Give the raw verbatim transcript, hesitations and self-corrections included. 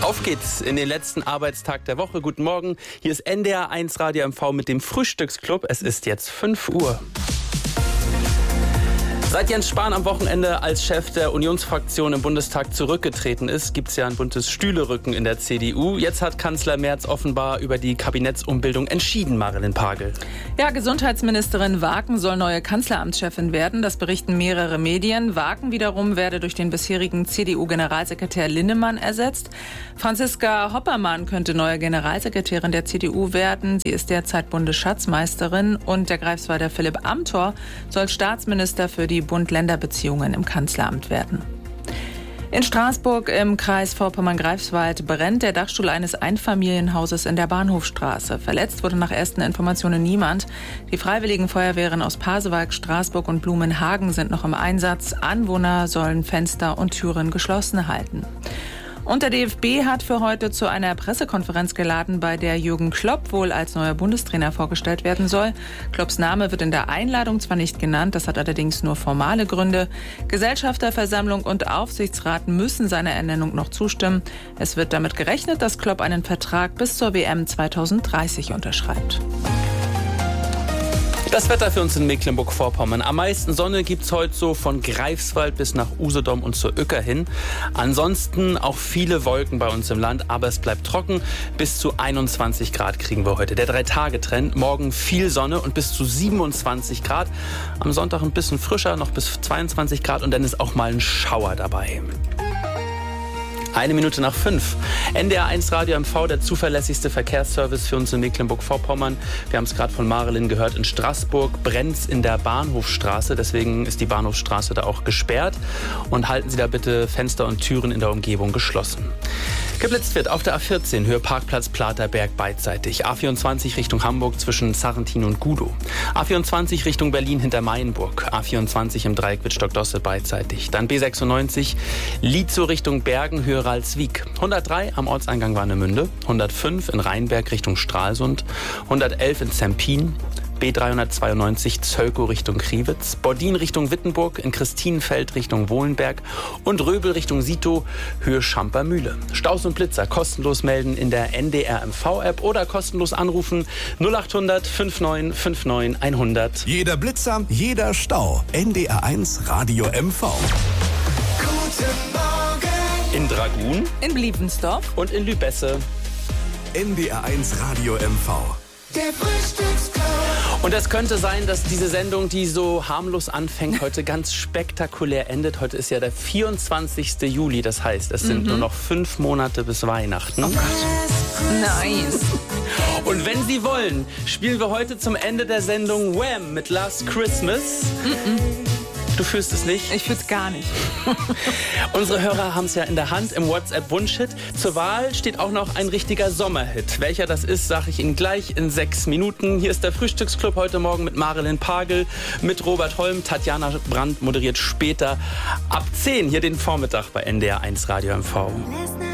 Auf geht's in den letzten Arbeitstag der Woche. Guten Morgen, hier ist N D R eins Radio M V mit dem Frühstücksclub. Es ist jetzt fünf Uhr. Seit Jens Spahn am Wochenende als Chef der Unionsfraktion im Bundestag zurückgetreten ist, gibt es ja ein buntes Stühlerücken in der C D U. Jetzt hat Kanzler Merz offenbar über die Kabinettsumbildung entschieden, Marilyn Pagel. Ja, Gesundheitsministerin Waken soll neue Kanzleramtschefin werden. Das berichten mehrere Medien. Waken wiederum werde durch den bisherigen C D U-Generalsekretär Linnemann ersetzt. Franziska Hoppermann könnte neue Generalsekretärin der C D U werden. Sie ist derzeit Bundesschatzmeisterin. Und der Greifswalder Philipp Amthor soll Staatsminister für die Bund-Länder-Beziehungen im Kanzleramt werden. In Straßburg im Kreis Vorpommern-Greifswald brennt der Dachstuhl eines Einfamilienhauses in der Bahnhofstraße. Verletzt wurde nach ersten Informationen niemand. Die Freiwilligen Feuerwehren aus Pasewalk, Straßburg und Blumenhagen sind noch im Einsatz. Anwohner sollen Fenster und Türen geschlossen halten. Und der D F B hat für heute zu einer Pressekonferenz geladen, bei der Jürgen Klopp wohl als neuer Bundestrainer vorgestellt werden soll. Klopps Name wird in der Einladung zwar nicht genannt, das hat allerdings nur formale Gründe. Gesellschafterversammlung und Aufsichtsrat müssen seiner Ernennung noch zustimmen. Es wird damit gerechnet, dass Klopp einen Vertrag bis zur W M zweitausenddreißig unterschreibt. Das Wetter für uns in Mecklenburg-Vorpommern. Am meisten Sonne gibt's heute so von Greifswald bis nach Usedom und zur Uecker hin. Ansonsten auch viele Wolken bei uns im Land, aber es bleibt trocken. Bis zu einundzwanzig Grad kriegen wir heute. Der Drei-Tage-Trend. Morgen viel Sonne und bis zu siebenundzwanzig Grad. Am Sonntag ein bisschen frischer, noch bis zweiundzwanzig Grad und dann ist auch mal ein Schauer dabei. Eine Minute nach fünf. N D R eins Radio M V, der zuverlässigste Verkehrsservice für uns in Mecklenburg-Vorpommern. Wir haben es gerade von Marilyn gehört. In Straßburg brennt's in der Bahnhofstraße. Deswegen ist die Bahnhofstraße da auch gesperrt. Und halten Sie da bitte Fenster und Türen in der Umgebung geschlossen. Geblitzt wird auf der A vierzehn, Höhe Parkplatz Platerberg beidseitig. A vierundzwanzig Richtung Hamburg zwischen Sarrentin und Gudow. A vierundzwanzig Richtung Berlin hinter Mayenburg. A vierundzwanzig im Dreieck Wittstock-Dosse beidseitig. Dann B sechsundneunzig Lietzow Richtung Bergen, Höhe Ralswiek. hundertdrei am Ortseingang Warnemünde. hundertfünf in Rheinberg Richtung Stralsund. hundertelf in Zempin. B dreihundertzweiundneunzig Zölkow Richtung Kriwitz, Bordin Richtung Wittenburg, in Christinenfeld Richtung Wohlenberg und Röbel Richtung Sito, Höhe Schampermühle. Staus und Blitzer kostenlos melden in der N D R M V-App oder kostenlos anrufen null achthundert neunundfünfzig neunundfünfzig hundert. Jeder Blitzer, jeder Stau. N D R eins Radio M V. Guten Morgen. In Dragun, In Bliebensdorf und in Lübesse. N D R eins Radio M V. Der Frühstücksclub. Und es könnte sein, dass diese Sendung, die so harmlos anfängt, heute ganz spektakulär endet. Heute ist ja der vierundzwanzigste Juli, das heißt, es sind mhm. nur noch fünf Monate bis Weihnachten. Oh Gott. Nice. Und wenn Sie wollen, spielen wir heute zum Ende der Sendung Wham! Mit Last Christmas. Mhm. Du fühlst es nicht? Ich fühl's gar nicht. Unsere Hörer haben es ja in der Hand im WhatsApp-Wunschhit. Zur Wahl steht auch noch ein richtiger Sommerhit. Welcher das ist, sage ich Ihnen gleich in sechs Minuten. Hier ist der Frühstücksclub heute Morgen mit Marilyn Pagel, mit Robert Holm. Tatjana Brandt moderiert später ab zehn hier den Vormittag bei N D R eins Radio M V.